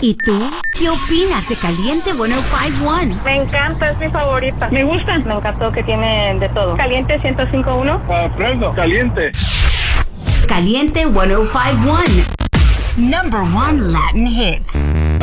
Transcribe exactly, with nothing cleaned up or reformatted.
¿Y tú? ¿Qué opinas de Caliente ciento cinco punto uno? Me encanta, es mi favorita. Me gusta. Me encantó que tiene de todo. Caliente ciento cinco punto uno. Aprendo. Caliente. Caliente ciento cinco punto uno. Number one Latin hits.